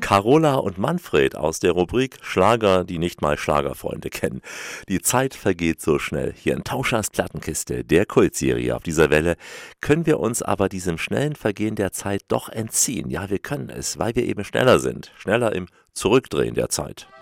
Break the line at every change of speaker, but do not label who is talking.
Carola und Manfred aus der Rubrik Schlager, die nicht mal Schlagerfreunde kennen. Die Zeit vergeht so schnell. Hier in Tauschers Plattenkiste, der Kultserie auf dieser Welle, können wir uns aber diesem schnellen Vergehen der Zeit doch entziehen. Ja, wir können es, weil wir eben schneller sind. Schneller im Zurückdrehen der Zeit.